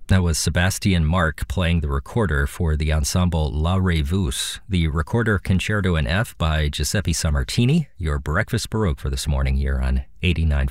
That was Sebastian Marc playing the recorder for the ensemble La Revus, the recorder Concerto in F by Giuseppe Sammartini, your breakfast baroque for this morning here on 89.5